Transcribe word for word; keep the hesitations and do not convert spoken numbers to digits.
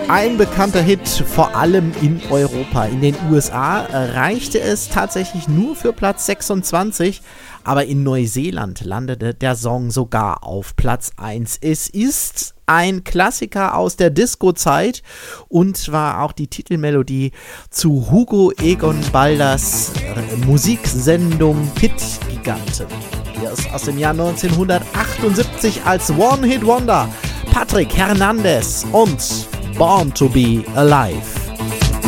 Ein bekannter Hit, vor allem in Europa. In den U S A reichte es tatsächlich nur für Platz sechsundzwanzig, aber in Neuseeland landete der Song sogar auf Platz eins. Es ist ein Klassiker aus der Disco-Zeit und war auch die Titelmelodie zu Hugo Egon Balders Musiksendung Hit-Giganten. Hier ist aus dem Jahr neunzehnhundertachtundsiebzig als One-Hit-Wonder Patrick Hernandez und Born to be Alive.